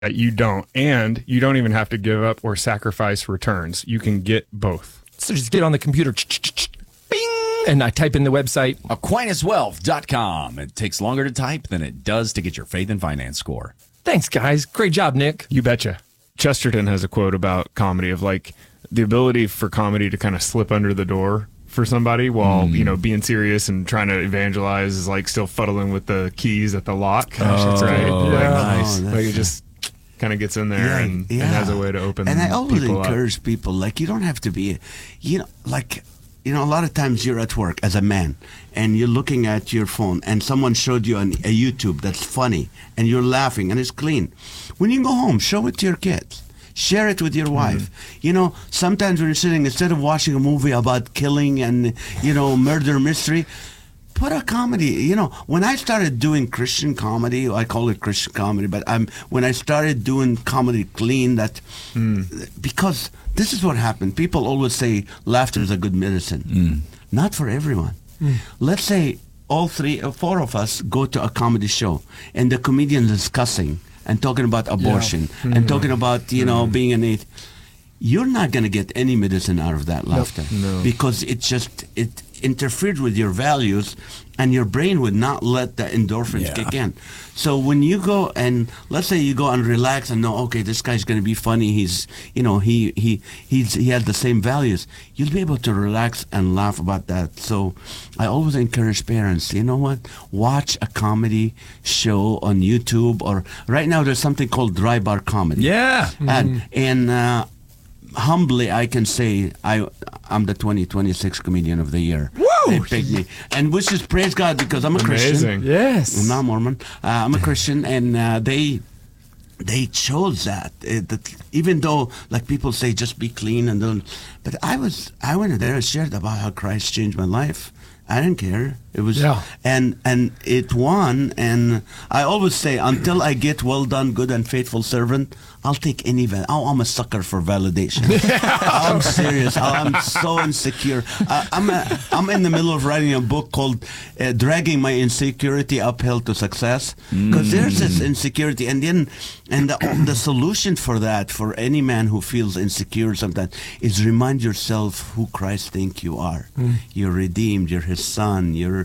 You don't. And you don't even have to give up or sacrifice returns. You can get both. So just get on the computer, bing, and I type in the website. AquinasWealth.com. It takes longer to type than it does to get your faith and finance score. Thanks, guys. Great job, Nick. You betcha. Chesterton has a quote about comedy of like the ability for comedy to kind of slip under the door for somebody while, being serious and trying to evangelize is like still fuddling with the keys at the lock. Gosh, right. Nice. Like it just kind of gets in there and has a way to open And I always people encourage up. people, like, you don't have to be, a lot of times you're at work as a man and you're looking at your phone and someone showed you a YouTube that's funny and you're laughing and it's clean. When you go home, show it to your kids. Share it with your wife. Sometimes when you're sitting, instead of watching a movie about killing and, murder mystery, put a comedy. When I started doing Christian comedy, I call it Christian comedy, but when I started doing comedy clean, because this is what happened. People always say laughter is a good medicine. Not for everyone. Let's say all 3 or 4 of us go to a comedy show and the comedian is cussing and talking about abortion and talking about, being an atheist. You're not going to get any medicine out of that laughter because it interfered with your values and your brain would not let the endorphins kick in. So when you go and let's say you go and relax and know, okay, this guy's going to be funny. He's, he has the same values. You'll be able to relax and laugh about that. So I always encourage parents, you know what? Watch a comedy show on YouTube or right now there's something called Dry Bar Comedy. Yeah. And humbly, I can say I'm the 2026 Comedian of the Year. Woo! They picked me. And which is praise God because I'm a Christian. Amazing. Yes. I'm not Mormon. I'm a Christian, and they chose that. Even though, like people say, just be clean and don't. But I went there and shared about how Christ changed my life. I didn't care. It was, and it won. And I always say, until I get well done, good and faithful servant, I'll take any I'm a sucker for validation. I'm serious. I'm so insecure. I'm in the middle of writing a book called "Dragging My Insecurity Uphill to Success" because there's this insecurity, and the solution for that, for any man who feels insecure sometimes, is remind yourself who Christ thinks you are. You're redeemed. You're His son. You're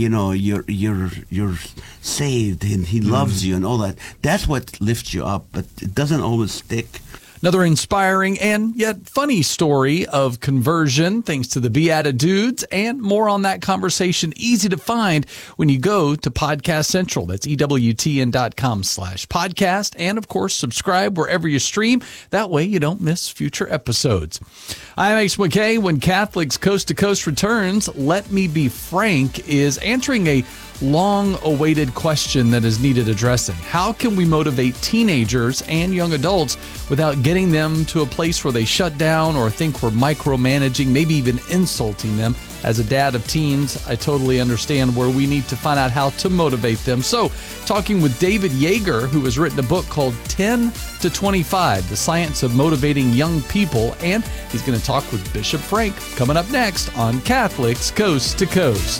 saved, and He loves you, and all that. That's what lifts you up, but it doesn't always stick. Another inspiring and yet funny story of conversion, thanks to the Beatitudes, and more on that conversation, easy to find when you go to Podcast Central. That's EWTN.com/podcast. And of course, subscribe wherever you stream. That way you don't miss future episodes. I'm Ace McKay. When Catholics Coast to Coast returns, Let Me Be Frank is answering a long-awaited question that is needed addressing. How can we motivate teenagers and young adults without getting them to a place where they shut down or think we're micromanaging, maybe even insulting them? As a dad of teens, I totally understand where we need to find out how to motivate them. So, talking with David Yeager, who has written a book called 10 to 25, The Science of Motivating Young People, and he's going to talk with Bishop Frank coming up next on Catholics Coast to Coast.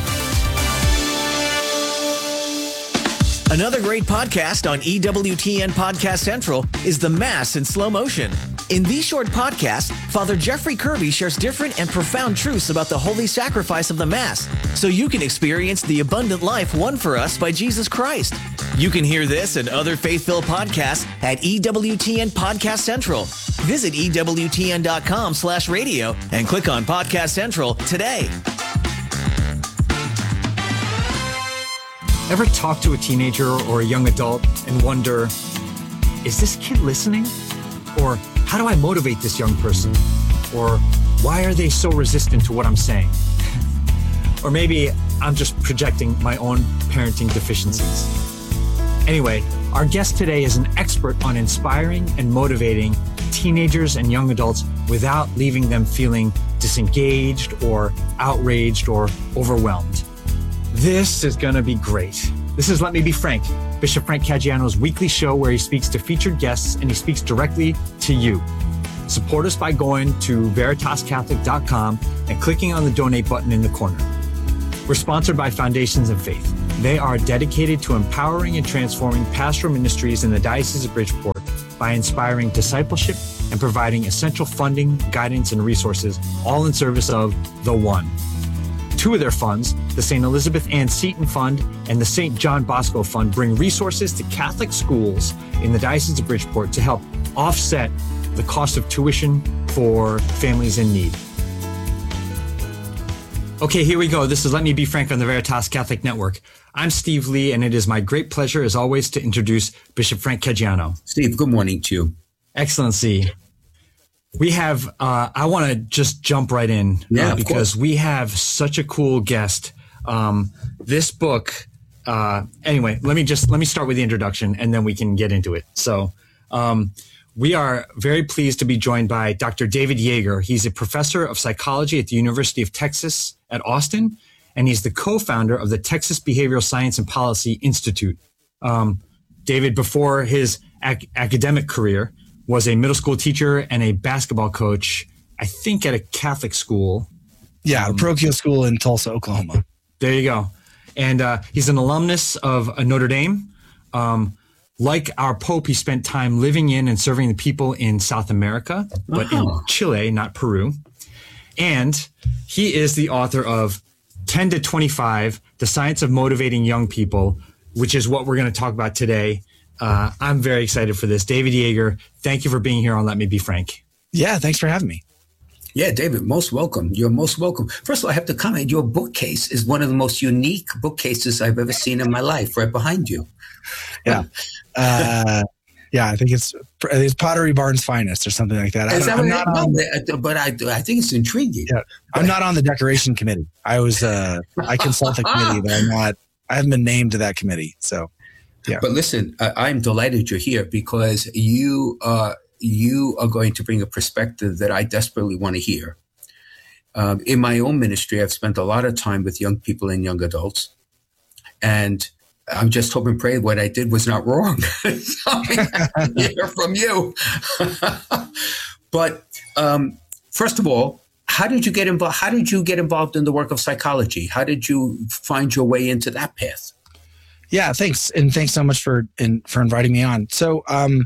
Another great podcast on EWTN Podcast Central is The Mass in Slow Motion. In these short podcasts, Father Jeffrey Kirby shares different and profound truths about the holy sacrifice of the Mass, so you can experience the abundant life won for us by Jesus Christ. You can hear this and other faith-filled podcasts at EWTN Podcast Central. Visit EWTN.com/radio and click on Podcast Central today. Ever talk to a teenager or a young adult and wonder, is this kid listening? Or how do I motivate this young person? Or why are they so resistant to what I'm saying? Or maybe I'm just projecting my own parenting deficiencies. Anyway, our guest today is an expert on inspiring and motivating teenagers and young adults without leaving them feeling disengaged or outraged or overwhelmed. This is going to be great. This is Let Me Be Frank, Bishop Frank Caggiano's weekly show where he speaks to featured guests and he speaks directly to you. Support us by going to VeritasCatholic.com and clicking on the donate button in the corner. We're sponsored by Foundations of Faith. They are dedicated to empowering and transforming pastoral ministries in the Diocese of Bridgeport by inspiring discipleship and providing essential funding, guidance, and resources, all in service of the One. Two of their funds, the St. Elizabeth Ann Seton Fund and the St. John Bosco Fund, bring resources to Catholic schools in the Diocese of Bridgeport to help offset the cost of tuition for families in need. Okay, here we go. This is Let Me Be Frank on the Veritas Catholic Network. I'm Steve Lee, and it is my great pleasure, as always, to introduce Bishop Frank Caggiano. Steve, good morning to you. Excellency. We have, I want to just jump right in because we have such a cool guest. This book, anyway, let me start with the introduction and then we can get into it. So, we are very pleased to be joined by Dr. David Yeager. He's a professor of psychology at the University of Texas at Austin, and he's the co-founder of the Texas Behavioral Science and Policy Institute. David, before his academic career, was a middle school teacher and a basketball coach, I think at a Catholic school. Yeah, a parochial school in Tulsa, Oklahoma. There you go. And he's an alumnus of Notre Dame. Like our Pope, he spent time living in and serving the people in South America, but in Chile, not Peru. And he is the author of 10 to 25, The Science of Motivating Young People, which is what we're going to talk about today. I'm very excited for this. David Yeager, thank you for being here on Let Me Be Frank. Yeah, thanks for having me. Yeah, David, most welcome. You're most welcome. First of all, I have to comment, your bookcase is one of the most unique bookcases I've ever seen in my life, right behind you. Yeah. Yeah, I think it's Pottery Barn's finest or something like that. But I think it's intriguing. Yeah, I'm not on the decoration committee. I consult the committee, but I haven't been named to that committee. So, yeah. But listen, I'm delighted you're here because you are going to bring a perspective that I desperately want to hear. In my own ministry, I've spent a lot of time with young people and young adults, and I'm just hoping and praying what I did was not wrong. So I hear from you. But first of all, how did you get involved? How did you get involved in the work of psychology? How did you find your way into that path? Yeah, thanks, and thanks so much for inviting me on. So, I'm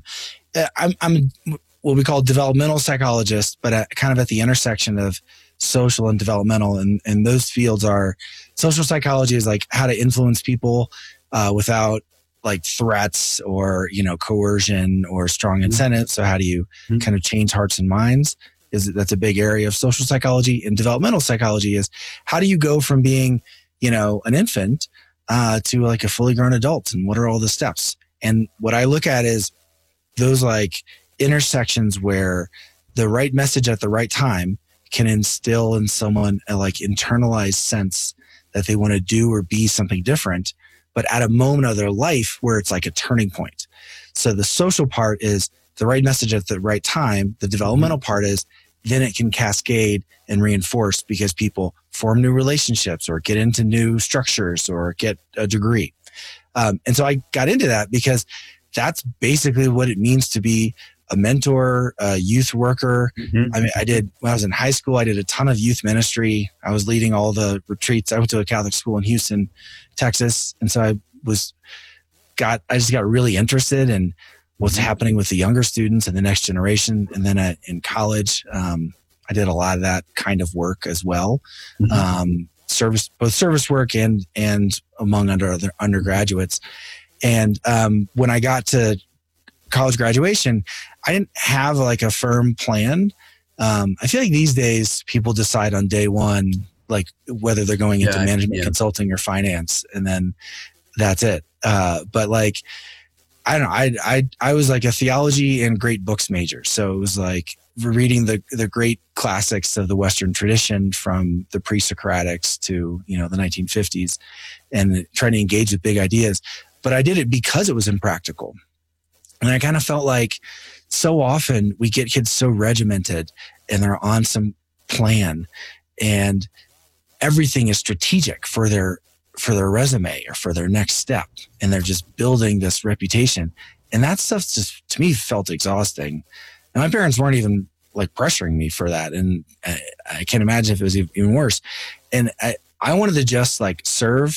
what we call developmental psychologist, but kind of at the intersection of social and developmental, and those fields are social psychology is like how to influence people without like threats or coercion or strong incentives. So how do you kind of change hearts and minds? That's a big area of social psychology. And developmental psychology is how do you go from being an infant to like a fully grown adult, and what are all the steps? And what I look at is those like intersections where the right message at the right time can instill in someone a like internalized sense that they want to do or be something different, but at a moment of their life where it's like a turning point. So the social part is the right message at the right time. The developmental part is then it can cascade and reinforce because people form new relationships or get into new structures or get a degree. And so I got into that because that's basically what it means to be a mentor, a youth worker. I mean, when I was in high school, I did a ton of youth ministry. I was leading all the retreats. I went to a Catholic school in Houston, Texas. And so I just got really interested in what's happening with the younger students and the next generation. And then in college, I did a lot of that kind of work as well. Both service work and among other undergraduates. And when I got to college graduation, I didn't have like a firm plan. I feel like these days people decide on day one, like whether they're going into management, consulting, or finance, and then that's it. But like, I don't know, I was like a theology and great books major. So it was like reading the great classics of the Western tradition from the pre-Socratics to, the 1950s and trying to engage with big ideas. But I did it because it was impractical. And I kind of felt like so often we get kids so regimented and they're on some plan and everything is strategic for their resume or for their next step. And they're just building this reputation. And that stuff just, to me, felt exhausting. And my parents weren't even like pressuring me for that. And I can't imagine if it was even worse. And I wanted to just like serve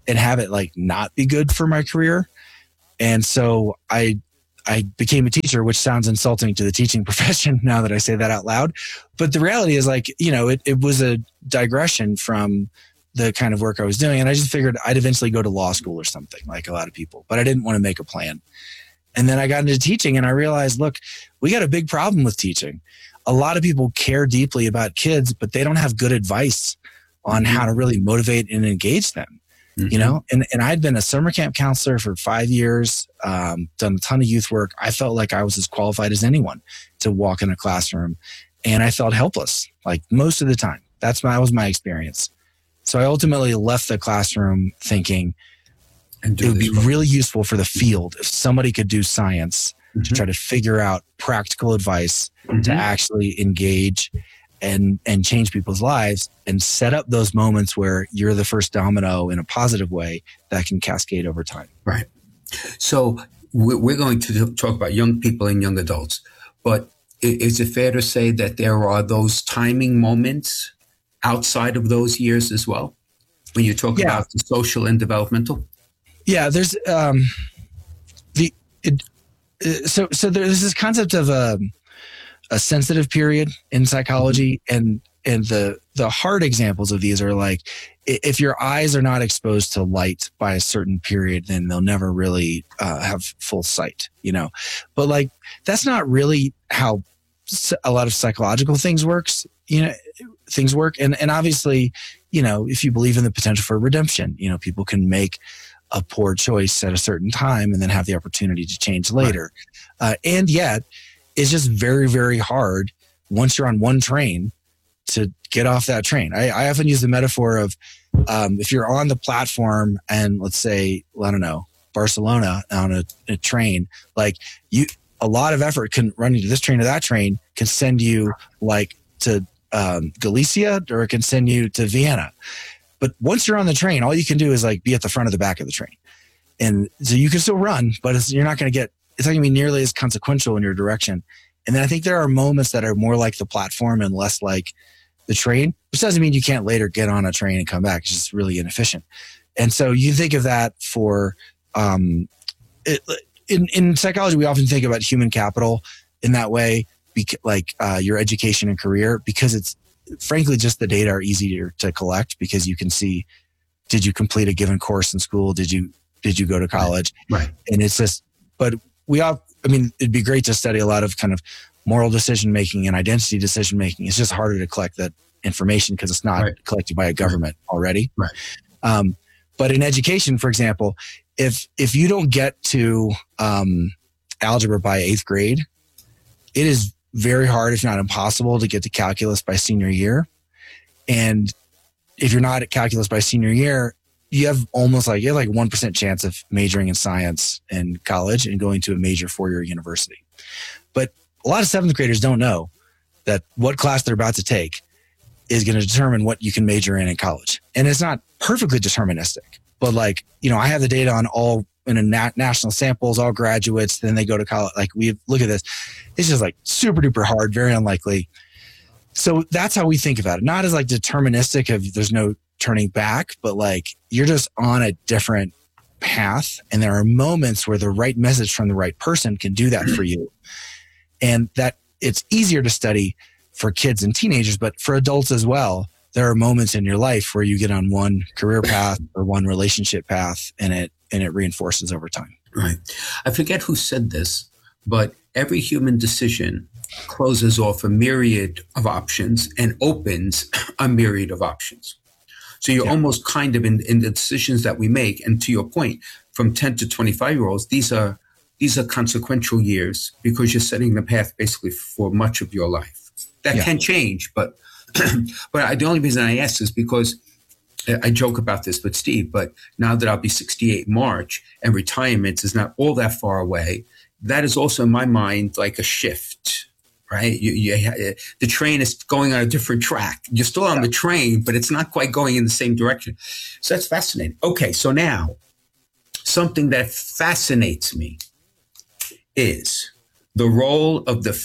and have it like not be good for my career. And so I became a teacher, which sounds insulting to the teaching profession now that I say that out loud. But the reality is, like, you know, it was a digression from the kind of work I was doing. And I just figured I'd eventually go to law school or something, like a lot of people, but I didn't want to make a plan. And then I got into teaching and I realized, look, we got a big problem with teaching. A lot of people care deeply about kids, but they don't have good advice on how to really motivate and engage them. You know, and I'd been a summer camp counselor for 5 years, done a ton of youth work. I felt like I was as qualified as anyone to walk in a classroom, and I felt helpless, like most of the time. That was my experience. So I ultimately left the classroom thinking it would be really useful for the field if somebody could do science to try to figure out practical advice to actually engage and change people's lives and set up those moments where you're the first domino in a positive way that can cascade over time. Right. So we're going to talk about young people and young adults, but is it fair to say that there are those timing moments outside of those years as well when you talk about the social and developmental? Yeah, there's so there's this concept of a sensitive period in psychology, and the hard examples of these are like, if your eyes are not exposed to light by a certain period, then they'll never really have full sight, you know. But like, that's not really how a lot of psychological things works, you know. Things work, and obviously, you know, if you believe in the potential for redemption, you know, people can make a poor choice at a certain time and then have the opportunity to change later. Right. And yet, it's just very, very hard once you're on one train to get off that train. I often use the metaphor of if you're on the platform and let's say, well, I don't know, Barcelona on a train, like a lot of effort can run you to this train or that train can send you like to Galicia, or it can send you to Vienna. But once you're on the train, all you can do is like be at the front of the back of the train. And so you can still run, but you're not going to get, it's not going to be nearly as consequential in your direction. And then I think there are moments that are more like the platform and less like the train, which doesn't mean you can't later get on a train and come back. It's just really inefficient. And so you think of that for, in psychology, we often think about human capital in that way, like your education and career, because it's frankly just the data are easier to collect because you can see, did you complete a given course in school? Did you go to college? Right. And it's just, but it'd be great to study a lot of kind of moral decision-making and identity decision-making. It's just harder to collect that information because it's not collected by a government already. Right. But in education, for example, if you don't get to algebra by 8th grade, it is very hard, if not impossible, to get to calculus by senior year. And if you're not at calculus by senior year, you have like 1% chance of majoring in science in college and going to a major 4-year university. But a lot of 7th graders don't know that what class they're about to take is going to determine what you can major in college. And it's not perfectly deterministic, but like, you know, I have the data on all in a national samples, all graduates, then they go to college. Like we look at this, it's just like super duper hard, very unlikely. So that's how we think about it. Not as like deterministic of there's no turning back, but like you're just on a different path. And there are moments where the right message from the right person can do that for you. And that it's easier to study for kids and teenagers, but for adults as well, there are moments in your life where you get on one career path or one relationship path and it reinforces over time. Right. I forget who said this, but every human decision closes off a myriad of options and opens a myriad of options. So you're almost kind of in the decisions that we make. And to your point, from 10 to 25-year-olds, these are consequential years because you're setting the path basically for much of your life. That can change, but the only reason I ask is because I joke about this with Steve, but now that I'll be 68 in March and retirement is not all that far away, that is also in my mind like a shift, right? The train is going on a different track. You're still on the train, but it's not quite going in the same direction. So that's fascinating. Okay, so now something that fascinates me is the role of the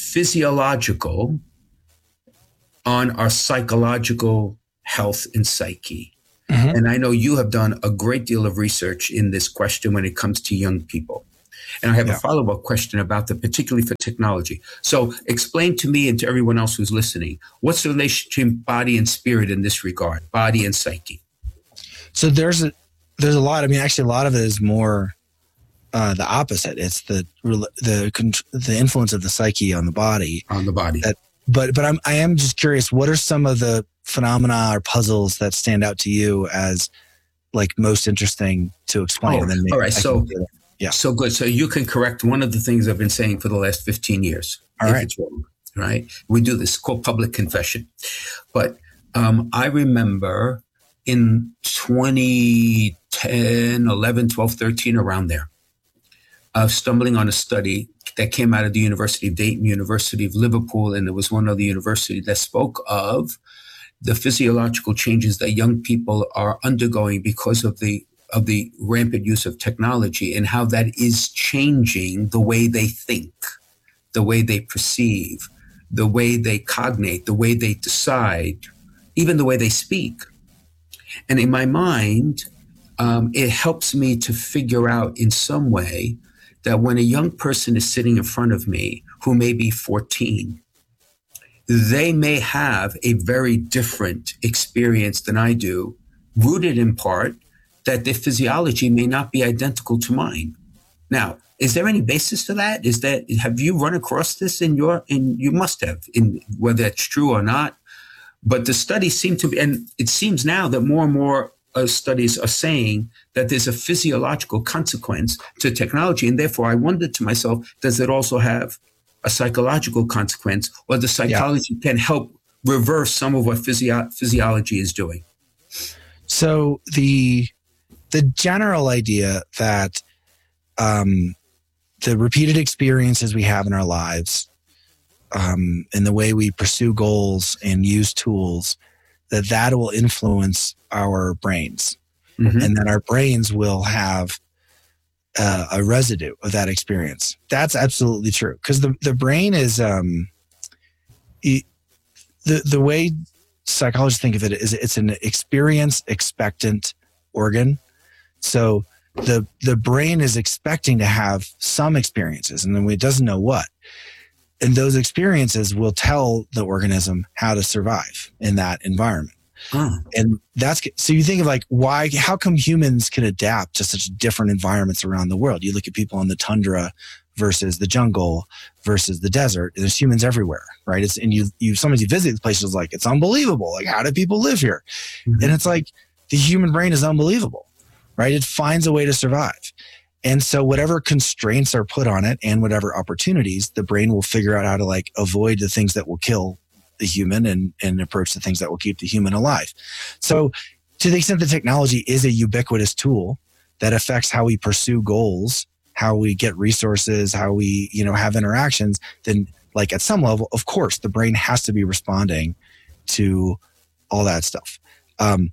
physiological on our psychological health and psyche. And I know you have done a great deal of research in this question when it comes to young people. And I have a follow-up question about particularly for technology. So explain to me and to everyone else who's listening, what's the relationship between body and spirit in this regard, body and psyche? So there's a lot. I mean, actually, a lot of it is more the opposite. It's the influence of the psyche on the body. But I am just curious, what are some of the phenomena or puzzles that stand out to you as like most interesting to explain? All right. So good. So you can correct one of the things I've been saying for the last 15 years. All right. It's wrong, right? We do this, called public confession. But I remember in 2010, 11, 12, 13, around there, stumbling on a study that came out of the University of Dayton, University of Liverpool, and there was one other university that spoke of the physiological changes that young people are undergoing because of the rampant use of technology and how that is changing the way they think, the way they perceive, the way they cognate, the way they decide, even the way they speak. And in my mind, it helps me to figure out in some way that when a young person is sitting in front of me who may be 14, they may have a very different experience than I do, rooted in part that their physiology may not be identical to mine. Now, is there any basis to that? Have you run across this you must have, in whether it's true or not? But the studies seem to be, and it seems now that more and more studies are saying that there's a physiological consequence to technology. And therefore, I wondered to myself, does it also have a psychological consequence, or the psychology can help reverse some of what physiology is doing? So the general idea that the repeated experiences we have in our lives and the way we pursue goals and use tools, that will influence our brains. Mm-hmm. And that our brains will have a residue of that experience. That's absolutely true. Because the brain is, the way psychologists think of it is it's an experience expectant organ. So the brain is expecting to have some experiences, and then it doesn't know what. And those experiences will tell the organism how to survive in that environment. And so you think of like, how come humans can adapt to such different environments around the world? You look at people in the tundra versus the jungle versus the desert, and there's humans everywhere, right? Sometimes you visit places like, it's unbelievable. Like, how do people live here? Mm-hmm. And it's like, the human brain is unbelievable, right? It finds a way to survive. And so whatever constraints are put on it and whatever opportunities, the brain will figure out how to like avoid the things that will kill the human and approach the things that will keep the human alive. So to the extent that technology is a ubiquitous tool that affects how we pursue goals, how we get resources, how we, have interactions, then like at some level, of course, the brain has to be responding to all that stuff. And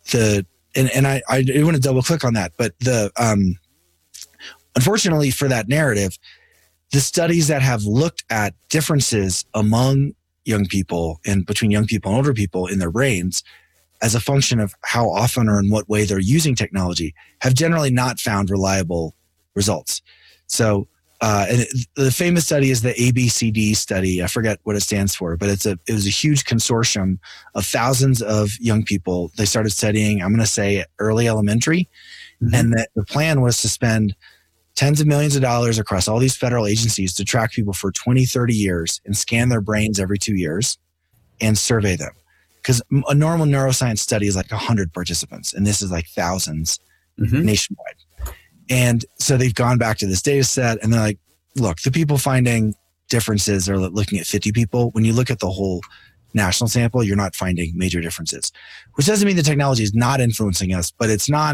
I want to double click on that, but unfortunately for that narrative, the studies that have looked at differences among young people and between young people and older people in their brains as a function of how often or in what way they're using technology have generally not found reliable results. So, and the famous study is the ABCD study. I forget what it stands for, but it was a huge consortium of thousands of young people. They started studying, I'm going to say early elementary. Mm-hmm. And the plan was to spend tens of millions of dollars across all these federal agencies to track people for 20, 30 years and scan their brains every 2 years and survey them. Because a normal neuroscience study is like 100 participants, and this is like thousands nationwide. And so they've gone back to this data set, and they're like, look, the people finding differences are looking at 50 people. When you look at the whole national sample, you're not finding major differences, which doesn't mean the technology is not influencing us, but it's not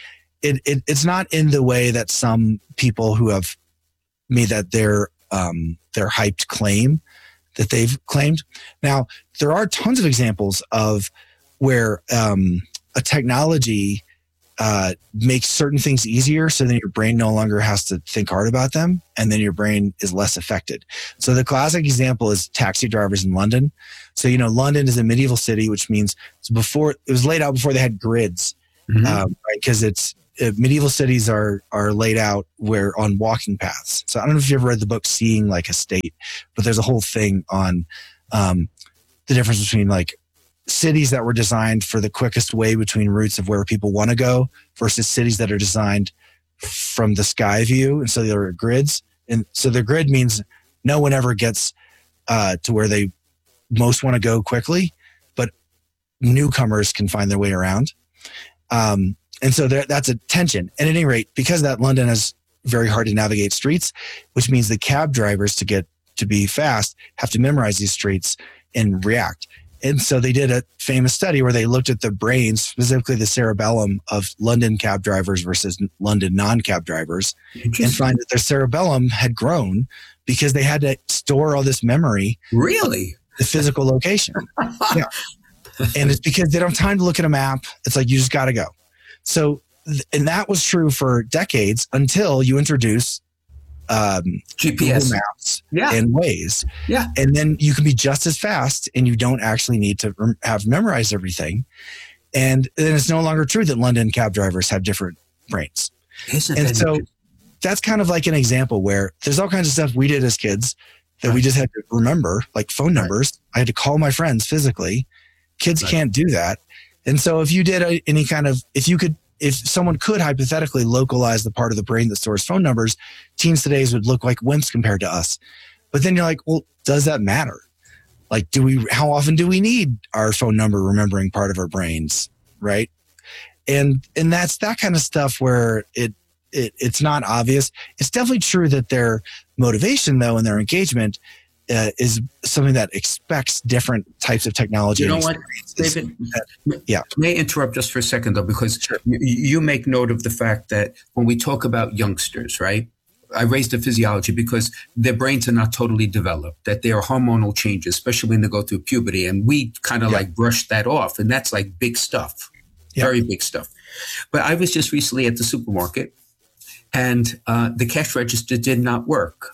in the way that some people who have made that their hyped claim that they've claimed. Now, there are tons of examples of where a technology makes certain things easier, so then your brain no longer has to think hard about them, and then your brain is less affected. So the classic example is taxi drivers in London. So, London is a medieval city, which means it was laid out before they had grids, right? Because medieval cities are laid out on walking paths. So I don't know if you ever read the book Seeing Like a State, but there's a whole thing on the difference between like cities that were designed for the quickest way between routes of where people want to go versus cities that are designed from the sky view. And so there are grids. And so the grid means no one ever gets to where they most want to go quickly, but newcomers can find their way around. And so that's a tension. And at any rate, because that London has very hard to navigate streets, which means the cab drivers to be fast have to memorize these streets and react. And so they did a famous study where they looked at the brains, specifically the cerebellum of London cab drivers versus London non-cab drivers, and find that their cerebellum had grown because they had to store all this memory. Really? The physical location. Yeah. And it's because they don't have time to look at a map. It's like, you just got to go. So, and that was true for decades until you introduce GPS Google Maps and Waze. Yeah. And then you can be just as fast and you don't actually need to have memorized everything. And then it's no longer true that London cab drivers have different brains. So that's kind of like an example where there's all kinds of stuff we did as kids that we just had to remember, like phone numbers. I had to call my friends physically. Kids can't do that. And so if you did if someone could hypothetically localize the part of the brain that stores phone numbers, teens today would look like wimps compared to us. But then you're like, well, does that matter? Like, how often do we need our phone number remembering part of our brains? Right. And that's that kind of stuff where it's not obvious. It's definitely true that their motivation though, and their engagement is something that expects different types of technology. You know what, David? Yeah. May I interrupt just for a second, though, because you make note of the fact that when we talk about youngsters, right? I raised the physiology because their brains are not totally developed, that there are hormonal changes, especially when they go through puberty. And we kind of like brush that off. And that's like big stuff, very big stuff. But I was just recently at the supermarket and the cash register did not work.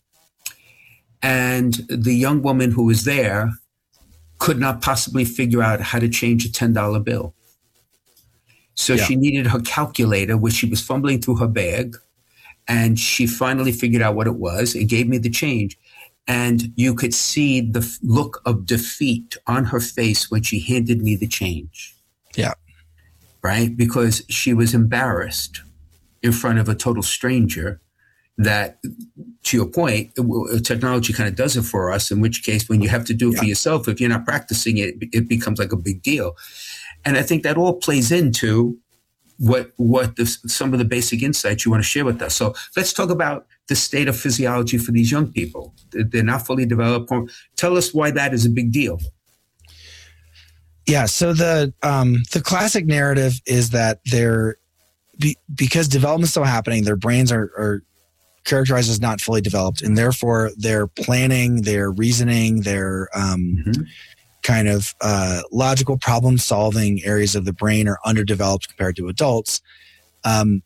And the young woman who was there could not possibly figure out how to change a $10 bill. So she needed her calculator, which she was fumbling through her bag. And she finally figured out what it was and gave me the change. And you could see the look of defeat on her face when she handed me the change. Yeah. Right? Because she was embarrassed in front of a total stranger. That, to your point, technology kind of does it for us, in which case when you have to do it for yourself, if you're not practicing it, it becomes like a big deal. And I think that all plays into some of the basic insights you want to share with us. So let's talk about the state of physiology for these young people. They're not fully developed. Tell us why that is a big deal. Yeah, so the classic narrative is that because development's still happening, their brains are characterized as not fully developed, and therefore their planning, their reasoning, their kind of logical problem solving areas of the brain are underdeveloped compared to adults. And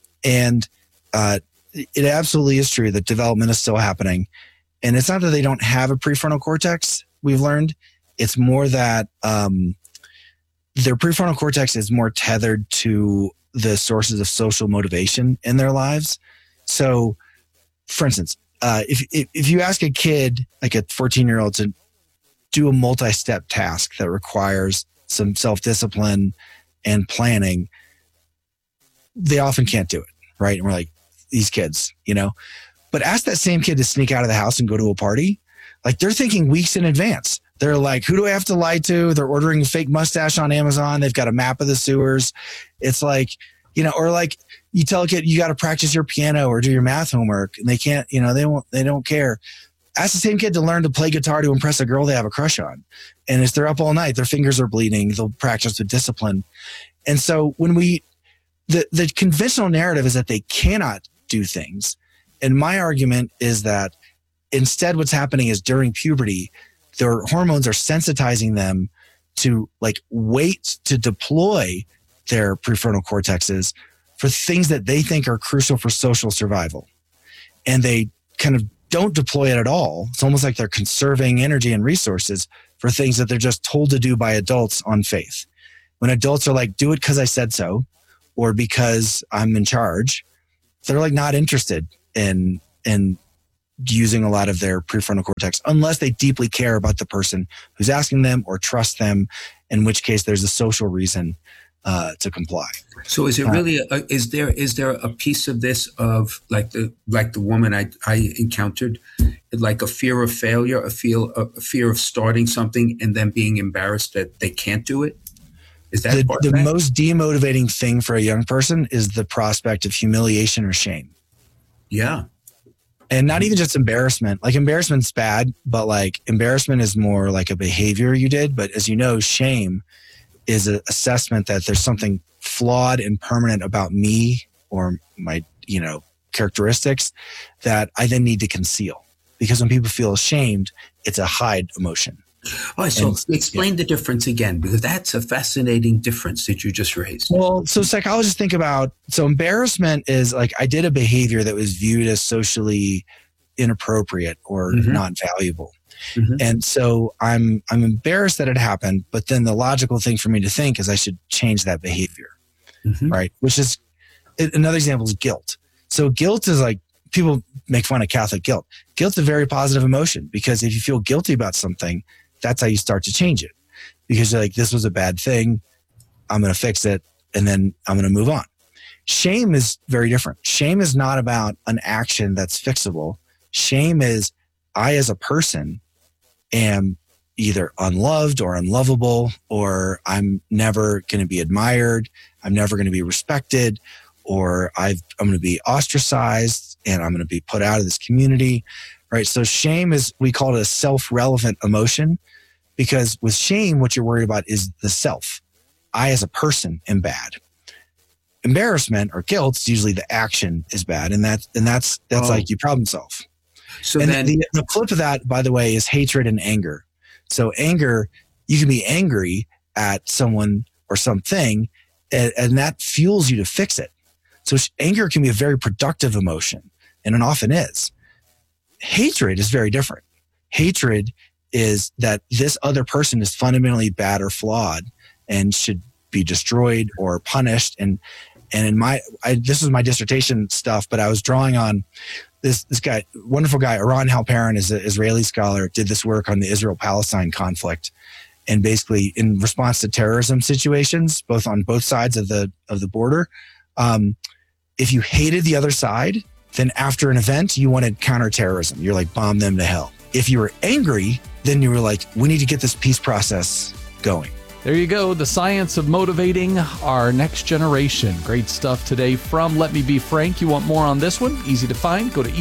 it absolutely is true that development is still happening. And it's not that they don't have a prefrontal cortex, we've learned. It's more that their prefrontal cortex is more tethered to the sources of social motivation in their lives. So, for instance, if you ask a kid, like a 14-year-old, to do a multi-step task that requires some self-discipline and planning, they often can't do it, right? And we're like, these kids, But ask that same kid to sneak out of the house and go to a party. Like, they're thinking weeks in advance. They're like, who do I have to lie to? They're ordering a fake mustache on Amazon. They've got a map of the sewers. It's like, or like you tell a kid, you got to practice your piano or do your math homework, and they can't, they don't care. Ask the same kid to learn to play guitar to impress a girl they have a crush on. And if they're up all night, their fingers are bleeding, they'll practice with discipline. And so when the conventional narrative is that they cannot do things. And my argument is that instead what's happening is during puberty, their hormones are sensitizing them to like wait to deploy their prefrontal cortexes for things that they think are crucial for social survival. And they kind of don't deploy it at all. It's almost like they're conserving energy and resources for things that they're just told to do by adults on faith. When adults are like, do it because I said so, or because I'm in charge, they're like not interested in using a lot of their prefrontal cortex unless they deeply care about the person who's asking them or trust them, in which case there's a social reason to comply. So is it really is there a piece of this of like the woman I encountered, like a fear of failure, a fear of starting something and then being embarrassed that they can't do it? Is that the most demotivating thing for a young person is the prospect of humiliation or shame. Yeah. And not even just embarrassment. Like embarrassment's bad, but like embarrassment is more like a behavior you did. But as you know, shame is an assessment that there's something flawed and permanent about me or my, characteristics that I then need to conceal. Because when people feel ashamed, it's a hide emotion. All right, so explain the difference again, because that's a fascinating difference that you just raised. Well, so psychologists think about, so embarrassment is like I did a behavior that was viewed as socially inappropriate or not valuable. Mm-hmm. And so I'm embarrassed that it happened, but then the logical thing for me to think is I should change that behavior, right? Which is, another example is guilt. So guilt is like, people make fun of Catholic guilt. Guilt's a very positive emotion because if you feel guilty about something, that's how you start to change it. Because you're like, this was a bad thing, I'm going to fix it, and then I'm going to move on. Shame is very different. Shame is not about an action that's fixable. Shame is I as a person am either unloved or unlovable, or I'm never going to be admired, I'm never going to be respected, or I'm going to be ostracized and I'm going to be put out of this community, right? So shame is, we call it a self-relevant emotion, because with shame, what you're worried about is the self. I as a person am bad. Embarrassment or guilt, usually the action is bad, and that's like you problem solve. So and then the flip of that, by the way, is hatred and anger. So anger, you can be angry at someone or something, and that fuels you to fix it. So anger can be a very productive emotion, and it often is. Hatred is very different. Hatred is that this other person is fundamentally bad or flawed and should be destroyed or punished. And in this was my dissertation stuff, but I was drawing on this guy, wonderful guy, Eran Halperin, is an Israeli scholar, did this work on the Israel-Palestine conflict. And basically in response to terrorism situations, both on both sides of the border, if you hated the other side, then after an event, you wanted counterterrorism. You're like, bomb them to hell. If you were angry, then you were like, we need to get this peace process going. There you go. The science of motivating our next generation. Great stuff today from Let Me Be Frank. You want more on this one? Easy to find. Go to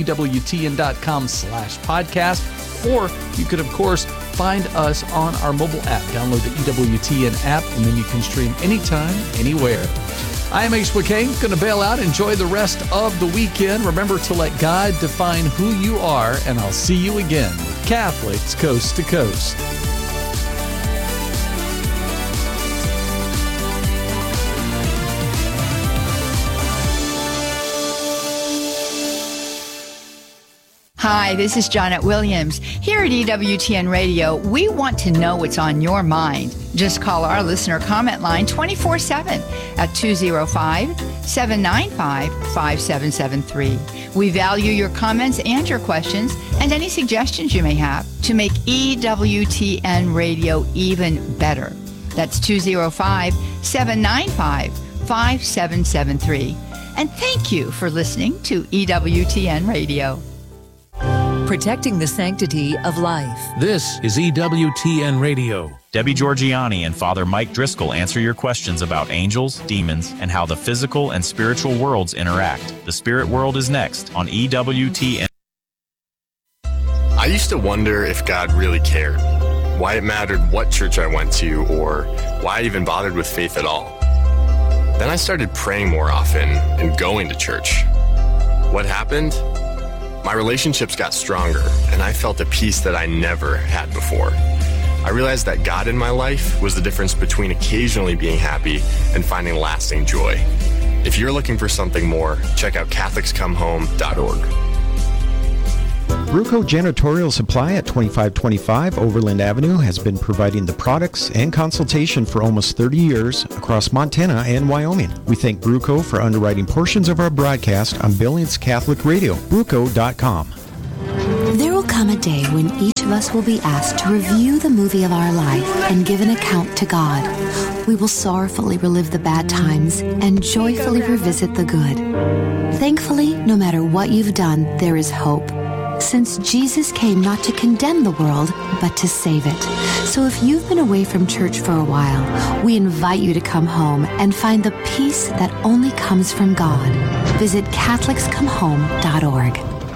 EWTN.com/podcast. Or you could, of course, find us on our mobile app. Download the EWTN app, and then you can stream anytime, anywhere. I am H. McKay. Going to bail out. Enjoy the rest of the weekend. Remember to let God define who you are, and I'll see you again with Catholics Coast to Coast. Hi, this is Janet Williams. Here at EWTN Radio, we want to know what's on your mind. Just call our listener comment line 24/7 at 205-795-5773. We value your comments and your questions and any suggestions you may have to make EWTN Radio even better. That's 205-795-5773. And thank you for listening to EWTN Radio. Protecting the sanctity of life. This is EWTN Radio. Debbie Georgianni and Father Mike Driscoll answer your questions about angels, demons, and how the physical and spiritual worlds interact. The spirit world is next on EWTN. I used to wonder if God really cared, why it mattered what church I went to, or why I even bothered with faith at all. Then I started praying more often and going to church. What happened? My relationships got stronger, and I felt a peace that I never had before. I realized that God in my life was the difference between occasionally being happy and finding lasting joy. If you're looking for something more, check out CatholicsComeHome.org. Bruco Janitorial Supply at 2525 Overland Avenue has been providing the products and consultation for almost 30 years across Montana and Wyoming. We thank Bruco for underwriting portions of our broadcast on Billings Catholic Radio. Bruco.com. There will come a day when each of us will be asked to review the movie of our life and give an account to God. We will sorrowfully relive the bad times and joyfully revisit the good. Thankfully, no matter what you've done, there is hope, since Jesus came not to condemn the world, but to save it. So if you've been away from church for a while, we invite you to come home and find the peace that only comes from God. Visit CatholicsComeHome.org.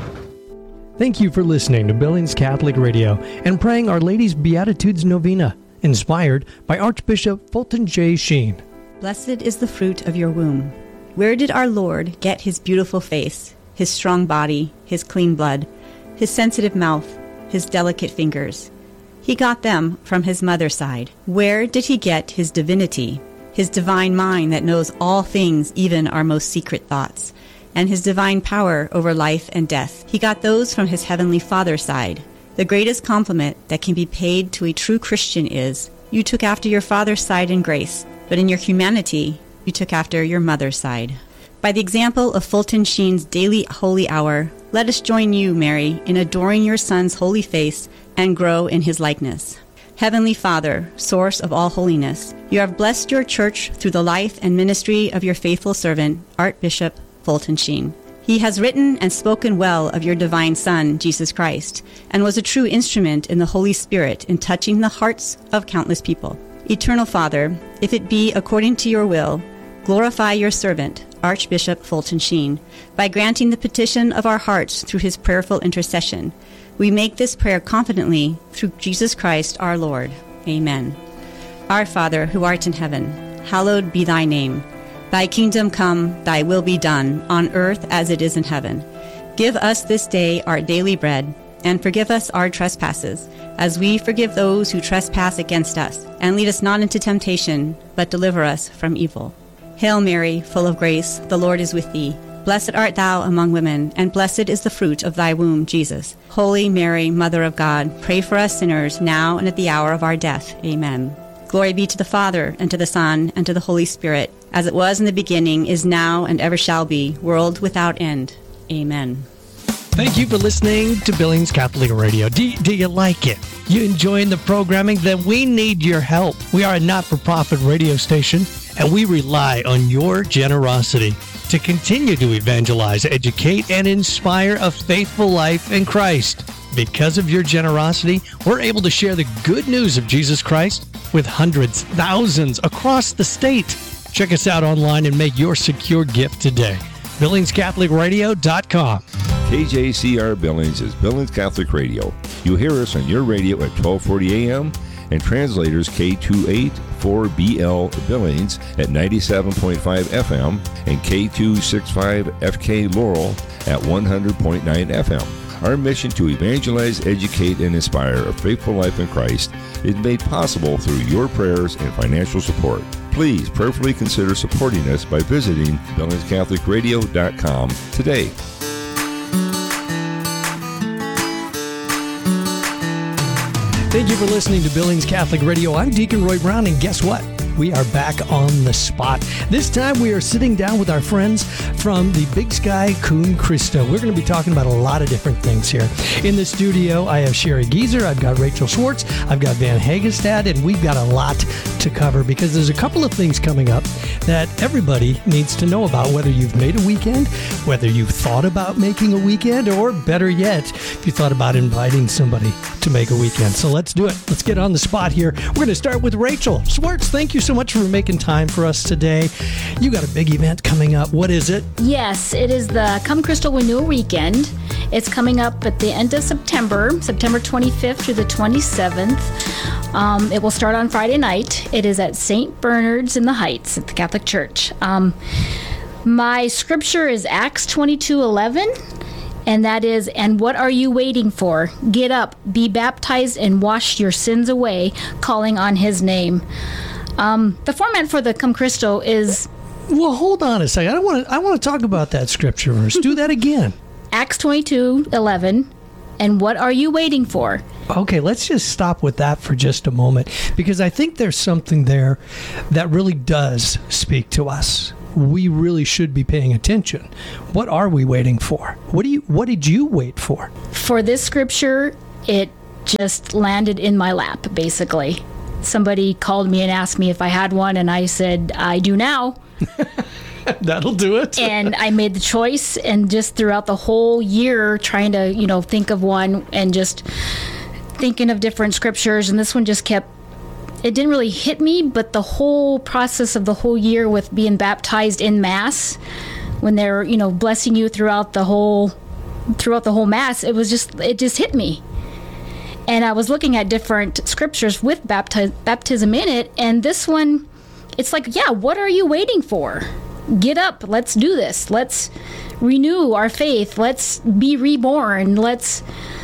Thank you for listening to Billings Catholic Radio and praying Our Lady's Beatitudes Novena, inspired by Archbishop Fulton J. Sheen. Blessed is the fruit of your womb. Where did our Lord get his beautiful face, his strong body, his clean blood, his sensitive mouth, his delicate fingers? He got them from his mother's side. Where did he get his divinity, his divine mind that knows all things, even our most secret thoughts, and his divine power over life and death? He got those from his heavenly Father's side. The greatest compliment that can be paid to a true Christian is, you took after your Father's side in grace, but in your humanity, you took after your mother's side. By the example of Fulton Sheen's daily holy hour, let us join you, Mary, in adoring your Son's holy face and grow in his likeness. Heavenly Father, source of all holiness, you have blessed your church through the life and ministry of your faithful servant, Archbishop Fulton Sheen. He has written and spoken well of your divine Son, Jesus Christ, and was a true instrument in the Holy Spirit in touching the hearts of countless people. Eternal Father, if it be according to your will, glorify your servant, Archbishop Fulton Sheen, by granting the petition of our hearts through his prayerful intercession. We make this prayer confidently through Jesus Christ our Lord. Amen. Our Father, who art in heaven, hallowed be thy name. Thy kingdom come, thy will be done, on earth as it is in heaven. Give us this day our daily bread, and forgive us our trespasses, as we forgive those who trespass against us. And lead us not into temptation, but deliver us from evil. Hail Mary, full of grace, the Lord is with thee. Blessed art thou among women, and blessed is the fruit of thy womb, Jesus. Holy Mary, Mother of God, pray for us sinners, now and at the hour of our death. Amen. Glory be to the Father, and to the Son, and to the Holy Spirit, as it was in the beginning, is now, and ever shall be, world without end. Amen. Thank you for listening to Billings Catholic Radio. Do you like it? You enjoying the programming? Then we need your help. We are a not-for-profit radio station, and we rely on your generosity to continue to evangelize, educate, and inspire a faithful life in Christ. Because of your generosity, we're able to share the good news of Jesus Christ with hundreds, thousands across the state. Check us out online and make your secure gift today. BillingsCatholicRadio.com. KJCR Billings is Billings Catholic Radio. You hear us on your radio at 1240 a.m. and translators K284BL Billings at 97.5 FM and K265FK Laurel at 100.9 FM. Our mission to evangelize, educate, and inspire a faithful life in Christ is made possible through your prayers and financial support. Please prayerfully consider supporting us by visiting BillingsCatholicRadio.com today. Thank you for listening to Billings Catholic Radio. I'm Deacon Roy Brown, and guess what? We are back on the spot. This time we are sitting down with our friends from the Big Sky Cum Christo. We're going to be talking about a lot of different things here. In the studio, I have Sherry Geezer, I've got Rachel Schwartz, I've got Van Hagestad, and we've got a lot to cover because there's a couple of things coming up that everybody needs to know about, whether you've made a weekend, whether you've thought about making a weekend, or better yet, if you thought about inviting somebody to make a weekend. So let's do it. Let's get on the spot here. We're going to start with Rachel Schwartz. Thank you so much for making time for us today. You got a big event coming up. What is it? Yes, it is the Cum Christo Renewal Weekend. It's coming up at the end of September 25th through the 27th. It will start on Friday night. It is at St. Bernard's in the Heights at the Catholic Church. My scripture is Acts 22:11. And that is, and what are you waiting for? Get up, be baptized, and wash your sins away, calling on his name. The format for the Come Cristo is... Well, hold on a second. I want to talk about that scripture verse. Do that again. Acts 22:11. And what are you waiting for? Okay, let's just stop with that for just a moment, because I think there's something there that really does speak to us. We really should be paying attention. What are we waiting for? What did you wait for? For this scripture, it just landed in my lap, basically. Somebody called me and asked me if I had one, and I said, I do now. That'll do it. And I made the choice, and just throughout the whole year trying to, think of one and just thinking of different scriptures, and this one just kept, it didn't really hit me, but the whole process of the whole year with being baptized in Mass, when they're, blessing you throughout the whole Mass, it just hit me. And I was looking at different scriptures with baptism in it, and this one, it's like, yeah, what are you waiting for? Get up, let's do this. Let's renew our faith. Let's be reborn. Let's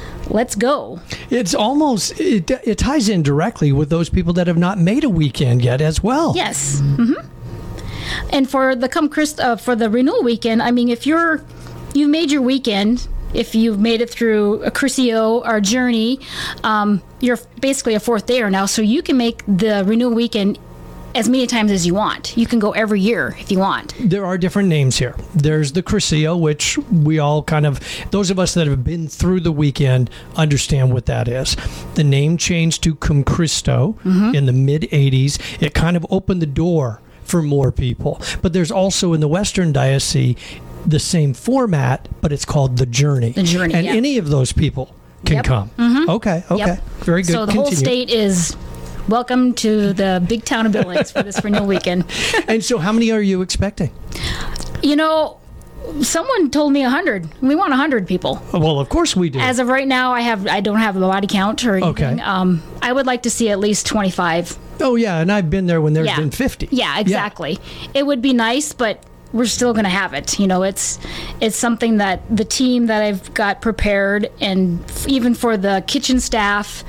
go. It's almost, it ties in directly with those people that have not made a weekend yet as well. Yes. Mm-hmm. And for the for the renewal weekend, I mean, if you've made your weekend, if you've made it through a Curcio or Journey, you're basically a fourth dayer now, so you can make the renewal weekend as many times as you want. You can go every year if you want. There are different names here. There's the Curcio, which we all those of us that have been through the weekend understand what that is. The name changed to Cum Cristo in the mid-'80s. It kind of opened the door for more people. But there's also in the Western Diocese the same format, but it's called the Journey. The Journey, and any of those people can come. Mm-hmm. Okay. Yep. Very good. So the whole state is... Welcome to the big town of Billings for this renewal weekend. And so how many are you expecting? Someone told me 100. We want 100 people. Well, of course we do. As of right now, I don't have a body count or anything. Okay. I would like to see at least 25. Oh, yeah, and I've been there when there's been 50. Yeah, exactly. Yeah. It would be nice, but we're still going to have it. It's something that the team that I've got prepared, and even for the kitchen staff,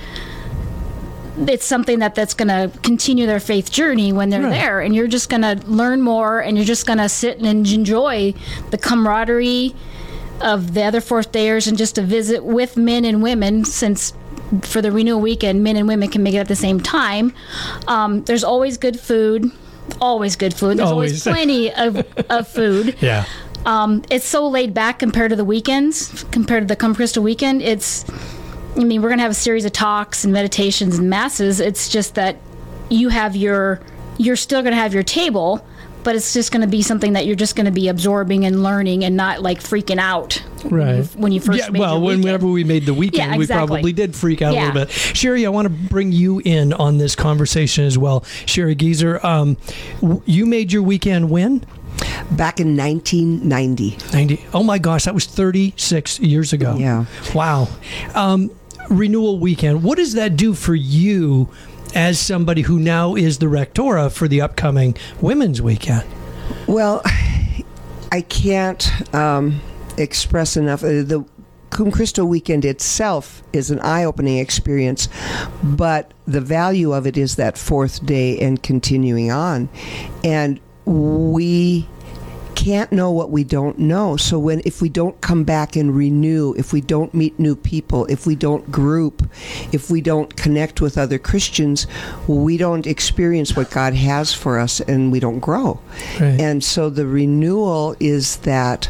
it's something that's going to continue their faith journey when they're there, and you're just going to learn more, and you're just going to sit and enjoy the camaraderie of the other fourth dayers, and just to visit with men and women, since for the renewal weekend, men and women can make it at the same time. There's always good food. There's always plenty of food. Yeah. It's so laid back compared to the weekends, compared to the Come Cristo weekend. We're going to have a series of talks and meditations and masses. It's just that you're still going to have your table, but it's just going to be something that you're just going to be absorbing and learning, and not like freaking out. Right. When you first made your weekend. Whenever we made the weekend, we probably did freak out a little bit. Sherry, I want to bring you in on this conversation as well. Sherry Geezer, you made your weekend when? Back in 1990. Oh my gosh, that was 36 years ago. Yeah. Wow. Renewal weekend. What does that do for you as somebody who now is the rectora for the upcoming Women's Weekend? Well, I can't express enough. The Cum Cristo weekend itself is an eye-opening experience, but the value of it is that fourth day and continuing on. And we can't know what we don't know. So if we don't come back and renew, if we don't meet new people, if we don't group, if we don't connect with other Christians, we don't experience what God has for us, and we don't grow. Right. And so the renewal is that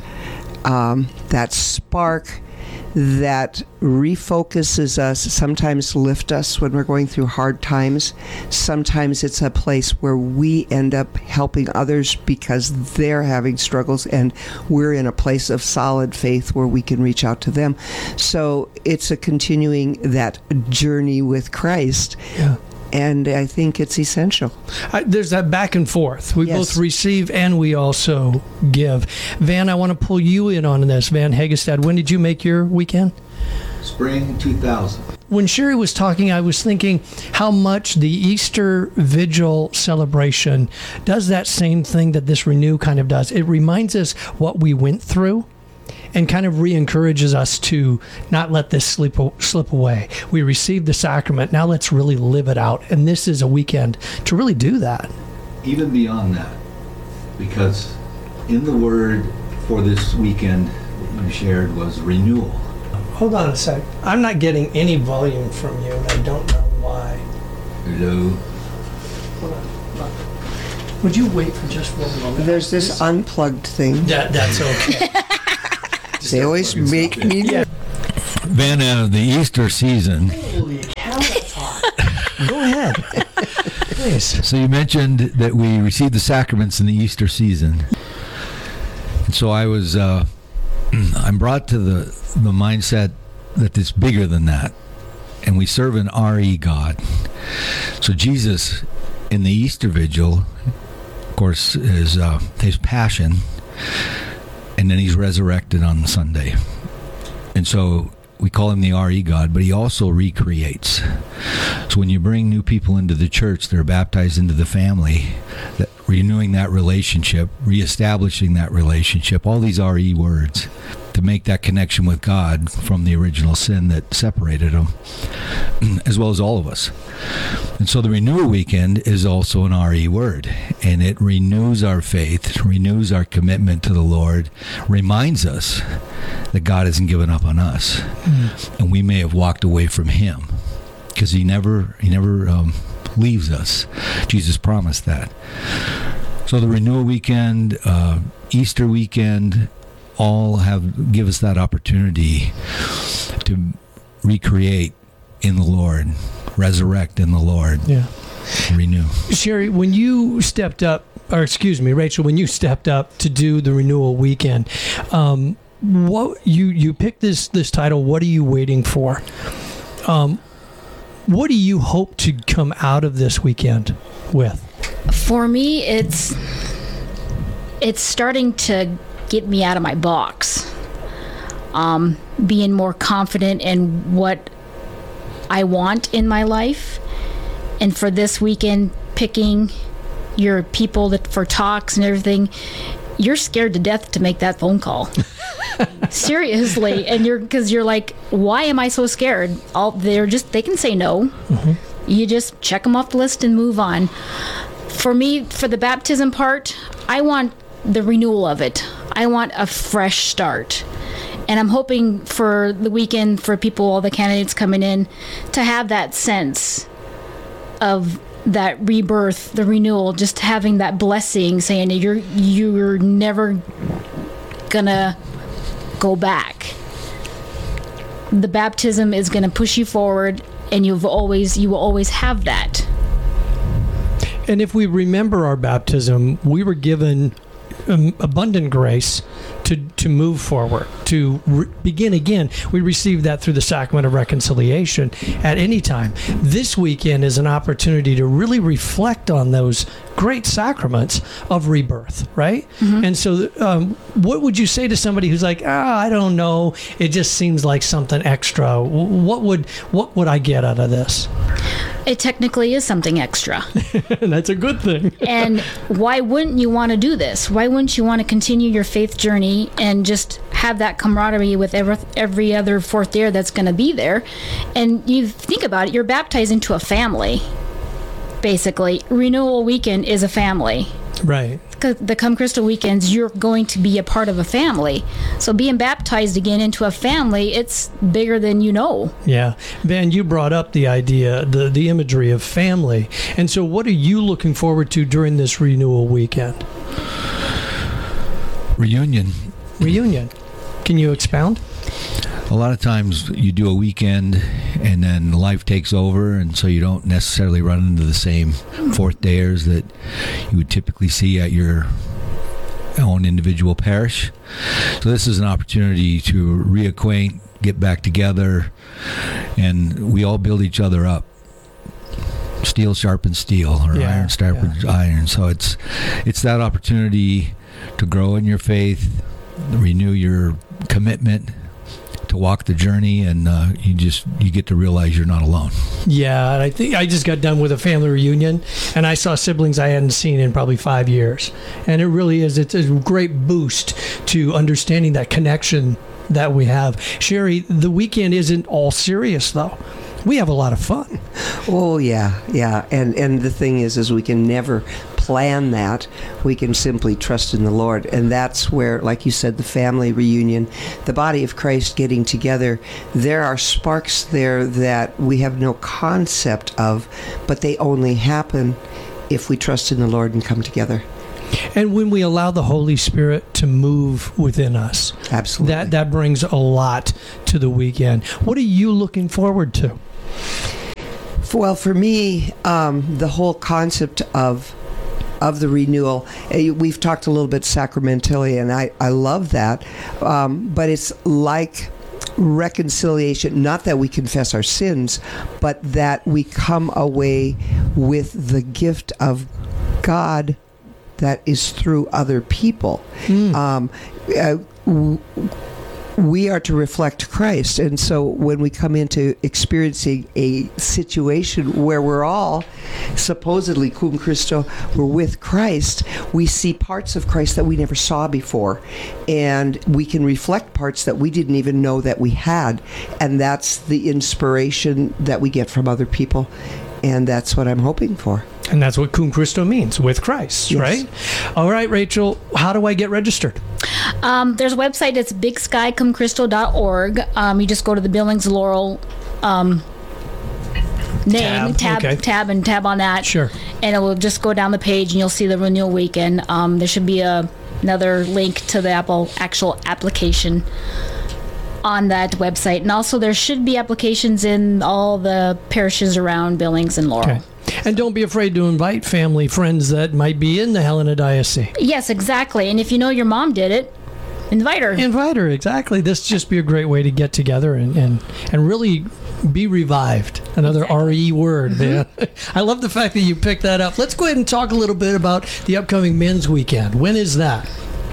spark that refocuses us, sometimes lift us when we're going through hard times. Sometimes it's a place where we end up helping others because they're having struggles, and we're in a place of solid faith where we can reach out to them. So it's a continuing that journey with Christ. Yeah. And I think it's essential. There's that back and forth. We Yes. both receive and we also give. Van, I want to pull you in on this. Van Hegestad, when did you make your weekend? Spring 2000. When Sherry was talking, I was thinking how much the Easter Vigil celebration does that same thing that this Renew kind of does. It reminds us what we went through, and kind of re-encourages us to not let this slip away. We received the sacrament. Now let's really live it out. And this is a weekend to really do that. Even beyond that, because in the word for this weekend that you shared was renewal. Hold on a sec. I'm not getting any volume from you, and I don't know why. Hello? Hold on. Would you wait for just 1 moment? There's this unplugged thing. That's okay. They always make me... Vanna, the Easter season. Holy cow, that's hot. Go ahead. Please. So you mentioned that we receive the sacraments in the Easter season. And so I was, I'm brought to the mindset that it's bigger than that. And we serve an RE God. So Jesus, in the Easter Vigil, of course, is his passion, and then he's resurrected on Sunday. And so we call him the RE God, but he also recreates. So when you bring new people into the church, they're baptized into the family, that renewing that relationship, reestablishing that relationship, all these RE words, to make that connection with God from the original sin that separated them, as well as all of us. And so the renewal weekend is also an RE word, and it renews our faith, renews our commitment to the Lord, reminds us that God hasn't given up on us, and we may have walked away from him, because he never leaves us. Jesus promised that. So the renewal weekend, Easter weekend, all give us that opportunity to recreate in the Lord, resurrect in the Lord, renew. Sherry, when you stepped up, Rachel, when you stepped up to do the renewal weekend, what you picked this title, What Are You Waiting For? What do you hope to come out of this weekend with? For me, it's starting to get me out of my box. Being more confident in what I want in my life. And for this weekend, picking your people for talks and everything, you're scared to death to make that phone call. Seriously. And because you're like, why am I so scared? They can say no. Mm-hmm. You just check them off the list and move on. For me, for the baptism part, I want the renewal of it. I want a fresh start. And I'm hoping for the weekend, for people, all the candidates coming in, to have that sense of that rebirth, the renewal, just having that blessing, saying you're never gonna go back. The baptism is gonna push you forward, and you will always have that. And if we remember our baptism, we were given abundant grace to move forward, to begin again. We receive that through the sacrament of reconciliation at any time. This weekend is an opportunity to really reflect on those great sacraments of rebirth, right? Mm-hmm. And so what would you say to somebody who's like, I don't know, it just seems like something extra? What would I get out of this? It technically is something extra. That's a good thing. And why wouldn't you want to do this? Why wouldn't you want to continue your faith journey and just have that camaraderie with every other fourth day that's going to be there? And you think about it, you're baptized into a family, basically. Renewal weekend is a family. Right. The Come Crystal weekends, you're going to be a part of a family. So being baptized again into a family, it's bigger than you know. Yeah. Van, you brought up the idea, the imagery of family. And so what are you looking forward to during this renewal weekend? Reunion. Can you expound? A lot of times you do a weekend and then life takes over, and so you don't necessarily run into the same fourth dayers that you would typically see at your own individual parish. So this is an opportunity to reacquaint, get back together, and we all build each other up. Steel sharpens steel, or iron sharpens iron. So it's that opportunity to grow in your faith, renew your commitment to walk the journey, and you get to realize you're not alone. Yeah, and I think I just got done with a family reunion, and I saw siblings I hadn't seen in probably 5 years. And it really is, it's a great boost to understanding that connection that we have. Sherry, the weekend isn't all serious, though. We have a lot of fun. Oh, yeah. And the thing is we can never plan that. We can simply trust in the Lord. And that's where, like you said, the family reunion, the body of Christ getting together, there are sparks there that we have no concept of, but they only happen if we trust in the Lord and come together. And when we allow the Holy Spirit to move within us. Absolutely. That brings a lot to the weekend. What are you looking forward to? Well, for me, the whole concept of the renewal, we've talked a little bit sacramentally, and I love that, but it's like reconciliation, not that we confess our sins, but that we come away with the gift of God that is through other people. We are to reflect Christ, and so when we come into experiencing a situation where we're all supposedly cum Christo, we're with Christ, we see parts of Christ that we never saw before, and we can reflect parts that we didn't even know that we had, and that's the inspiration that we get from other people, and that's what I'm hoping for. And that's what cum Christo means, with Christ, yes. Right? All right, Rachel, how do I get registered? There's a website, it's bigskycumcristo.org. You just go to the Billings Laurel name, tab on that. Sure. And it will just go down the page and you'll see the renewal weekend. There should be another link to the actual application on that website. And also there should be applications in all the parishes around Billings and Laurel. Okay. And don't be afraid to invite family, friends that might be in the Helena Diocese. Yes, exactly. And if you know your mom did it, invite her. Invite her, exactly. This just be a great way to get together and really be revived. Another RE word. Mm-hmm. I love the fact that you picked that up. Let's go ahead and talk a little bit about the upcoming men's weekend. When is that?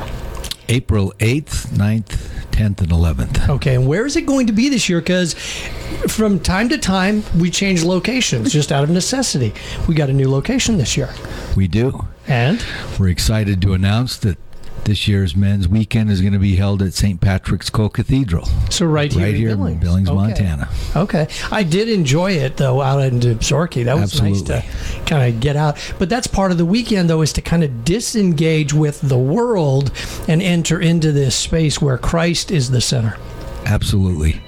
April 8th, 9th, 10th, and 11th. Okay, and where is it going to be this year? Because from time to time, we change locations just out of necessity. We got a new location this year. We do. And? We're excited to announce that this year's men's weekend is going to be held at St. Patrick's Co-Cathedral. So right here in Billings, okay. Montana. Okay. I did enjoy it, though, out into Zorky. That was Absolutely. Nice to kind of get out. But that's part of the weekend, though, is to kind of disengage with the world and enter into this space where Christ is the center. Absolutely.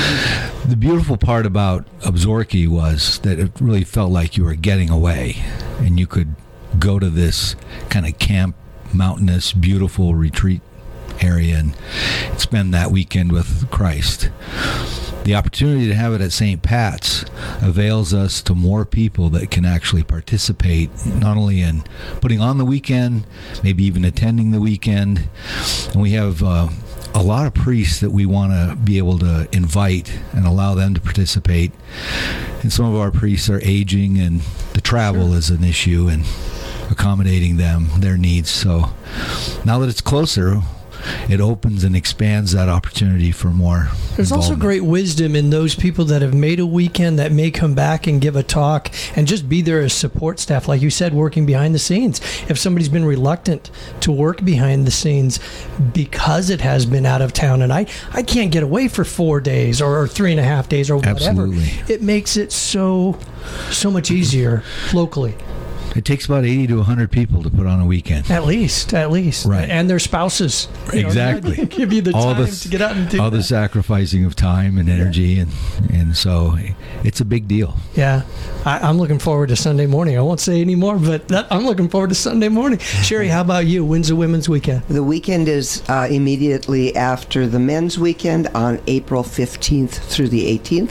The beautiful part about Zorky was that it really felt like you were getting away, and you could go to this kind of camp, mountainous, beautiful retreat area and spend that weekend with Christ. The opportunity to have it at St. Pat's avails us to more people that can actually participate, not only in putting on the weekend, maybe even attending the weekend. And we have a lot of priests that we want to be able to invite and allow them to participate. And some of our priests are aging, and the travel is an issue, and accommodating them, their needs. So now that it's closer, it opens and expands that opportunity for more. There's also great wisdom in those people that have made a weekend that may come back and give a talk and just be there as support staff, like you said, working behind the scenes. If somebody's been reluctant to work behind the scenes because it has been out of town and I can't get away for 4 days or 3.5 days or whatever, Absolutely. It makes it so much easier locally. It takes about 80 to 100 people to put on a weekend. At least. Right. And their spouses. Exactly. Give you the time to get out and do all that. the sacrificing of time and energy, and so it's a big deal. Yeah. I'm looking forward to Sunday morning. I won't say any more, but I'm looking forward to Sunday morning. Sherry, how about you? When's the women's weekend? The weekend is immediately after the men's weekend on April 15th through the 18th.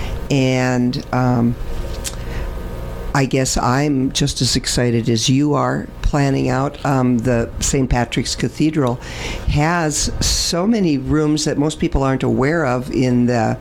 And I guess I'm just as excited as you are planning out. The St. Patrick's Cathedral has so many rooms that most people aren't aware of in their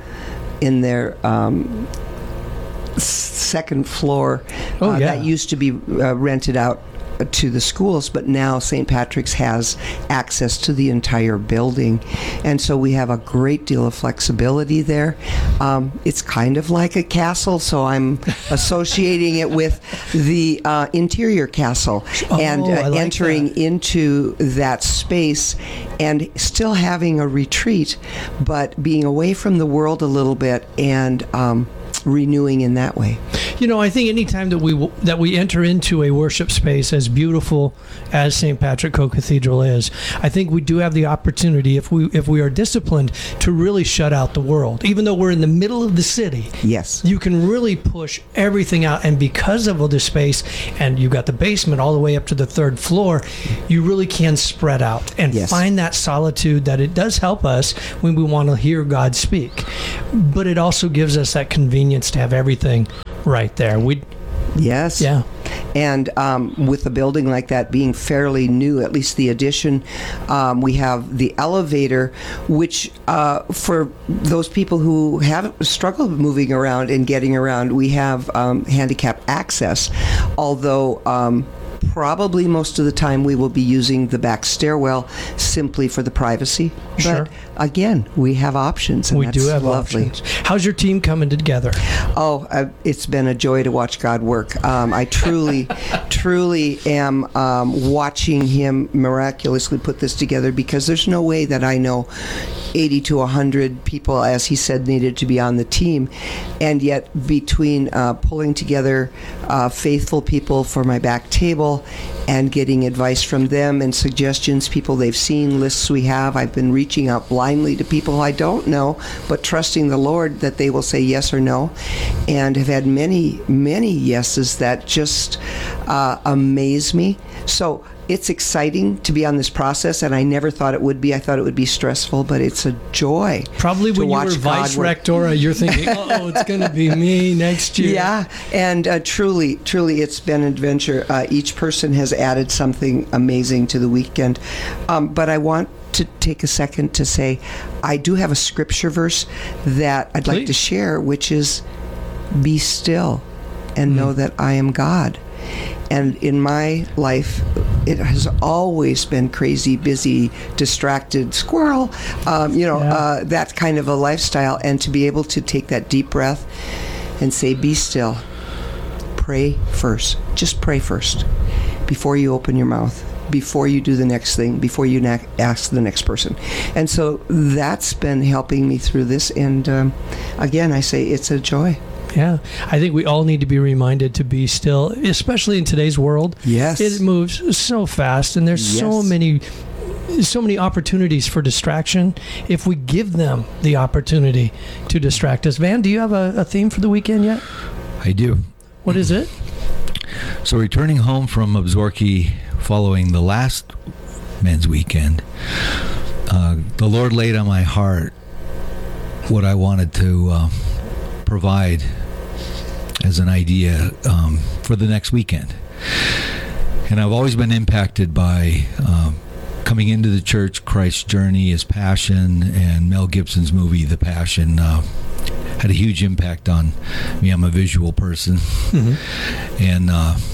second floor. That used to be rented out to the schools, but now St. Patrick's has access to the entire building, and so we have a great deal of flexibility there. It's kind of like a castle, so I'm associating it with the interior castle, and I like entering that. into that space and still having a retreat, but being away from the world a little bit and renewing in that way. You know, I think anytime that we enter into a worship space as beautiful as St. Patrick Co-Cathedral is, I think we do have the opportunity, if we are disciplined, to really shut out the world. Even though we're in the middle of the city, yes, you can really push everything out. And because of all this space, and you've got the basement all the way up to the third floor, you really can spread out and find that solitude that it does help us when we want to hear God speak. But it also gives us that convenience to have everything right there. Yes. Yeah. And with a building like that being fairly new, at least the addition, we have the elevator, which for those people who have struggled moving around and getting around, we have handicap access. Although probably most of the time we will be using the back stairwell simply for the privacy. Sure. But again, we have options. And We that's do have lovely. options. How's your team coming together? Oh, it's been a joy to watch God work. I truly am watching Him miraculously put this together, because there's no way that I know 80 to 100 people, as he said, needed to be on the team. And yet between pulling together faithful people for my back table and getting advice from them and suggestions, people they've seen, lists we have, I've been reaching out blindly to people I don't know, but trusting the Lord that they will say yes or no, and have had many yeses that just amaze me. So it's exciting to be on this process, and I never thought it would be. I thought it would be stressful, but it's a joy. Probably when you were watch vice God work. rectora, you're thinking, oh, it's going to be me next year. Yeah, and truly, it's been an adventure. Each person has added something amazing to the weekend. But I want to take a second to say I do have a scripture verse that I'd like to share, which is, "Be still and know that I am God." And in my life, it has always been crazy, busy, distracted, squirrel, that kind of a lifestyle. And to be able to take that deep breath and say, "Be still." Pray first. Just pray first before you open your mouth, before you do the next thing, before you ask the next person. And so that's been helping me through this. And again, I say it's a joy. Yeah, I think we all need to be reminded to be still, especially in today's world. Yes. It moves so fast, and there's so many opportunities for distraction if we give them the opportunity to distract us. Van, do you have a theme for the weekend yet? I do. What is it? So returning home from Absaroka following the last men's weekend, the Lord laid on my heart what I wanted to provide as an idea for the next weekend. And I've always been impacted by coming into the church, Christ's journey, His passion, and Mel Gibson's movie, The Passion, had a huge impact on me. I'm a visual person. Mm-hmm. And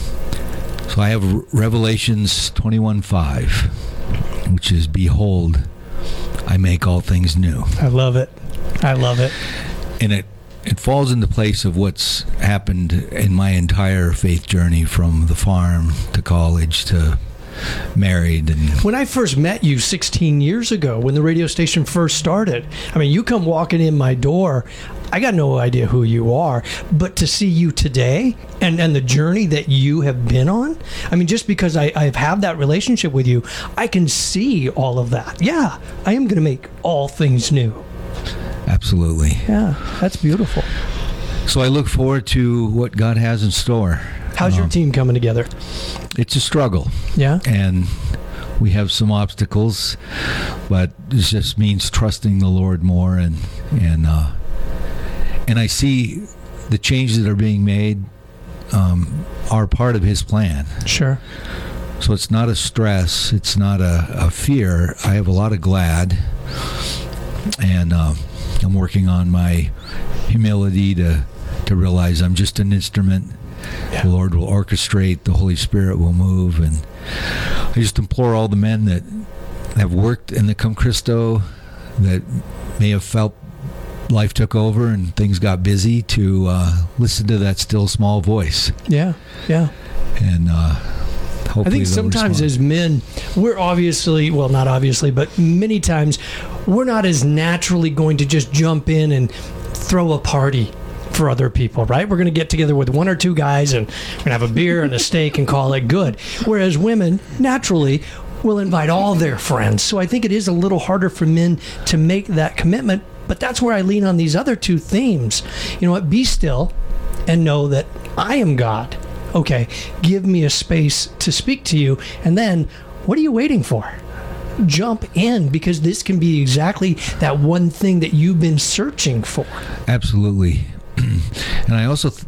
so I have Revelations 21:5, which is, "Behold, I make all things new." I love it. And it falls into place of what's happened in my entire faith journey, from the farm to college to married. And when I first met you 16 years ago, when the radio station first started, I mean, you come walking in my door, I got no idea who you are, but to see you today and the journey that you have been on, I mean, just because I've had that relationship with you, I can see all of that. Yeah, I am going to make all things new. Absolutely. Yeah, that's beautiful. So I look forward to what God has in store. How's your team coming together? It's a struggle. Yeah. And we have some obstacles, but it just means trusting the Lord more, and I see the changes that are being made are part of His plan. Sure. So it's not a stress. It's not a fear. I have a lot of glad, and I'm working on my humility to to realize I'm just an instrument. Yeah. The Lord will orchestrate, the Holy Spirit will move, and I just implore all the men that have worked in the Cum Christo, that may have felt life took over and things got busy, to listen to that still small voice. Yeah. And hopefully I think sometimes as men, we're obviously, well, not obviously, but many times we're not as naturally going to just jump in and throw a party for other people, right? We're going to get together with one or two guys and we're going to have a beer and a steak and call it good. Whereas women, naturally, will invite all their friends. So I think it is a little harder for men to make that commitment. But that's where I lean on these other two themes. You know what? Be still and know that I am God. Okay, give me a space to speak to you. And then, what are you waiting for? Jump in, because this can be exactly that one thing that you've been searching for. Absolutely. And I also